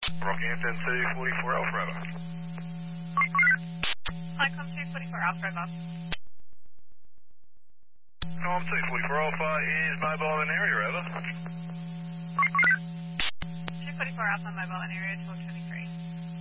Rockhampton 244 Alpha Bravo. Hi, com 244 Alpha Bravo. Com 244 Alpha is mobile in area, over. 244 Alpha mobile in area, talk to